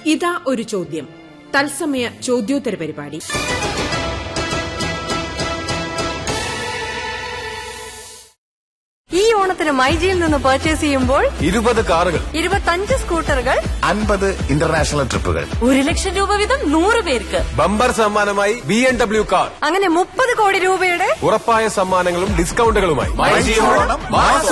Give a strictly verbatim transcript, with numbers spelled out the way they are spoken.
ഇതാ ഒരു ചോദ്യം തത്സമയ ചോദ്യോത്തര പരിപാടി. ഈ ഓണത്തിന് മൈജിയിൽ നിന്ന് പർച്ചേസ് ചെയ്യുമ്പോൾ ഇരുപത് കാറുകൾ, ഇരുപത്തഞ്ച് സ്കൂട്ടറുകൾ, അൻപത് ഇന്റർനാഷണൽ ട്രിപ്പുകൾ, ഒരു ലക്ഷം രൂപ വീതം നൂറ് പേർക്ക് ബമ്പർ സമ്മാനമായി ബി എം ഡബ്ല്യു കാർ, അങ്ങനെ മുപ്പത് കോടി രൂപയുടെ ഉറപ്പായ സമ്മാനങ്ങളും ഡിസ്കൗണ്ടുകളുമായി.